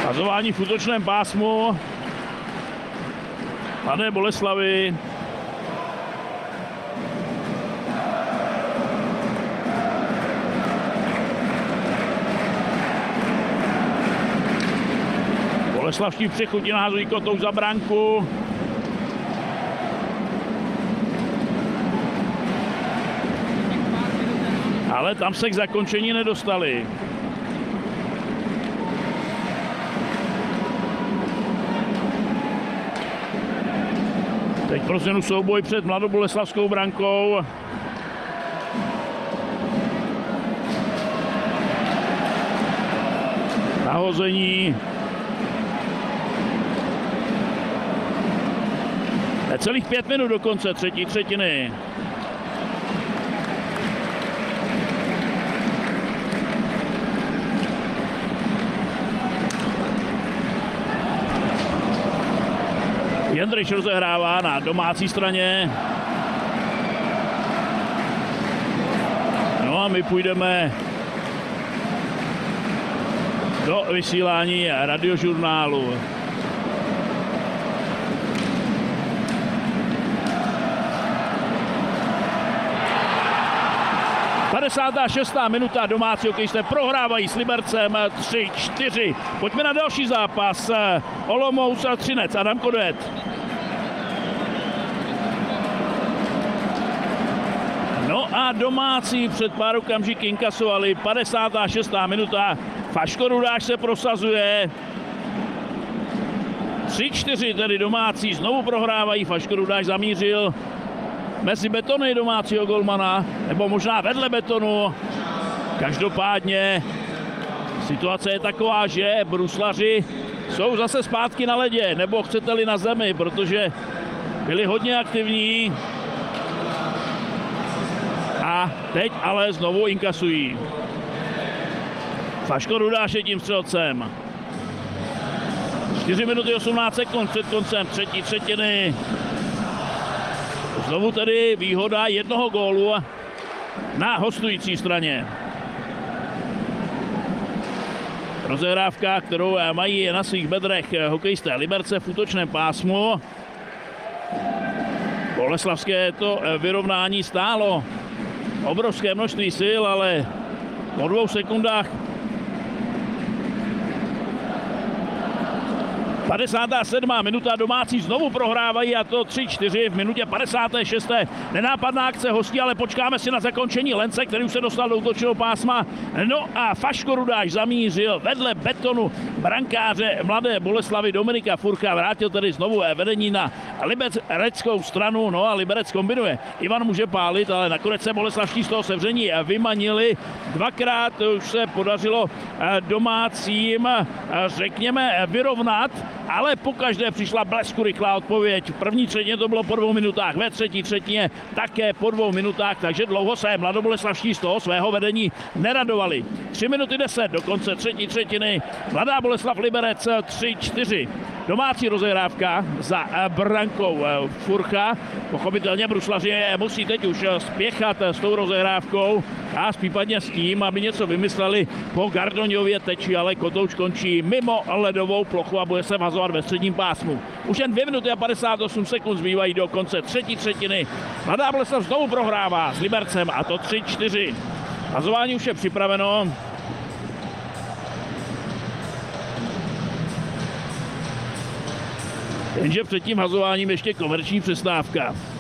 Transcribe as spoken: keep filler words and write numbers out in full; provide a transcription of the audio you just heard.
Hazování v útočném pásmu Mladé Boleslavi. Boleslavští přechutí nahazují kotou za branku. Ale tam se k zakončení nedostali. Teď pro změnu souboj před mladoboleslavskou brankou. Nahození. Celých pět minut do konce třetí třetiny. Jendryš rozehrává na domácí straně. No a my půjdeme do vysílání radiožurnálu. padesátá šestá minuta, domácí hokejisté prohrávají s Libercem tři čtyři. Pojďme na další zápas. Olomouc a Třinec. Adam Kodet. No a domácí před pár okamžiky inkasovali. padesátá šestá minuta. Vaško Rudáš se prosazuje. tři čtyři tedy domácí znovu prohrávají. Vaško Rudáš zamířil mezi betony domácího golmana, nebo možná vedle betonu. Každopádně situace je taková, že bruslaři jsou zase zpátky na ledě, nebo chcete-li na zemi, protože byli hodně aktivní a teď ale znovu inkasují. Vaško Rudáš je tím střelcem. čtyři minuty osmnáct sekund před koncem třetí třetiny. Znovu tedy výhoda jednoho gólu na hostující straně. Rozehrávka, kterou mají na svých bedrech hokejisté Liberce v útočném pásmu. Boleslavské to vyrovnání stálo obrovské množství sil, ale po dvou sekundách padesátá sedmá minuta, domácí znovu prohrávají a to tři čtyři v minutě padesáté šesté Nenápadná akce hostí, ale počkáme si na zakončení Lence, který už se dostal do útočného pásma. No a Vaško Rudáš zamířil vedle betonu brankáře Mladé Boleslavy Dominika Furcha, vrátil tedy znovu vedení na libereckou stranu, no a Liberec kombinuje. Ivan může pálit, ale nakonec se boleslavští z toho sevření vymanili. Dvakrát už se podařilo domácím, řekněme, vyrovnat, ale pokaždé přišla blesku rychlá odpověď. V první třetině to bylo po dvou minutách, ve třetí třetině také po dvou minutách, takže dlouho se mladoboleslavští z toho svého vedení neradovali. tři minuty deset do konce třetí třetiny. Mladá Boleslav Liberec tři čtyři. Domácí rozehrávka za brankou Furcha. Pochopitelně bruslaři musí teď už spěchat s tou rozehrávkou a případně s tím, aby něco vymysleli po Gardoňově teči, ale Kotouč končí mimo ledovou plochu a bude se vazovat ve středním pásmu. Už jen dvě minuty a padesát osm sekund zbývají do konce třetí třetiny. Mladá Boleslav znovu prohrává s Libercem a to tři čtyři. Vazování už je připraveno. Jenže před tím hazováním ještě komerční přestávka.